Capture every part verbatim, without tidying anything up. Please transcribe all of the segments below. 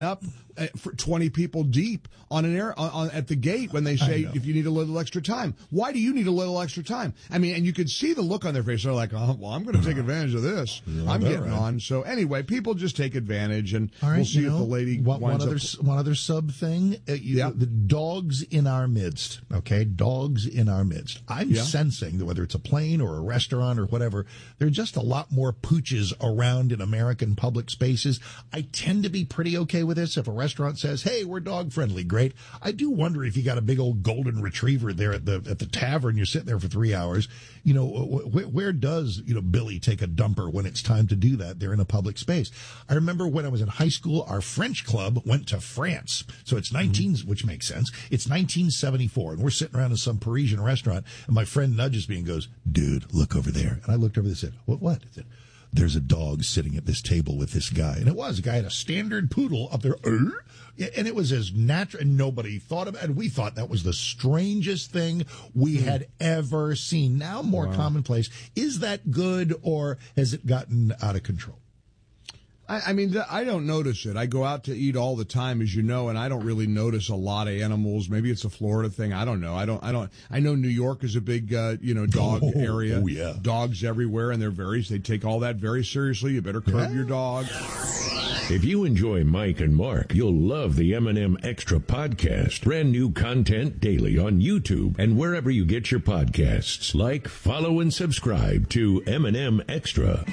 up uh, for twenty people deep on an air on, on at the gate when they say if you need a little extra time. Why do you need a little extra time? I mean, and you could see the look on their face. They're like, oh, well, I'm going to take advantage of this. Yeah, I'm getting right. on. So anyway, people just take advantage, and All right, we'll see you know, if the lady one, one winds other up. one other sub thing. Uh, you, Yeah. The dogs in our midst. Okay, dogs in our midst. I'm Yeah. sensing that whether it's a plane or a restaurant or whatever, there are just a lot more pooches around in American public spaces. I tend to be pretty okay with this. If a restaurant says, "Hey, we're dog friendly," great. I do wonder if you got a big old golden retriever there at the at the tavern, you're sitting there for three hours. You know, wh- where does you know Billy take a dumper when it's time to do that? They're in a public space. I remember when I was in high school, our French club went to France. So it's nineteen, mm-hmm. which makes sense. It's nineteen seventy-four, and we're sitting around in some Parisian restaurant, and my friend nudges me and goes, "Dude, look over there." And I looked over there and said, "What? What?" I said, "There's a dog sitting at this table with this guy." And it was. The guy had a standard poodle up there. Uh, and it was as natural, and nobody thought of it. And we thought that was the strangest thing we mm. had ever seen. Now more wow. commonplace. Is that good, or has it gotten out of control? I, I mean, I don't notice it. I go out to eat all the time, as you know, and I don't really notice a lot of animals. Maybe it's a Florida thing. I don't know. I don't. I don't. I know New York is a big, uh, you know, dog oh, area. Oh yeah, dogs everywhere, and they're very. They take all that very seriously. You better curb yeah. your dog. If you enjoy Mike and Mark, you'll love the M and M Extra podcast. Brand new content daily on YouTube and wherever you get your podcasts. Like, follow, and subscribe to M and M Extra.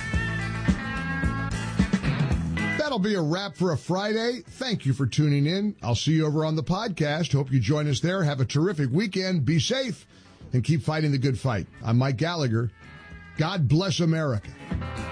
That'll be a wrap for a Friday. Thank you for tuning in. I'll see you over on the podcast. Hope you join us there. Have a terrific weekend. Be safe and keep fighting the good fight. I'm Mike Gallagher. God bless America.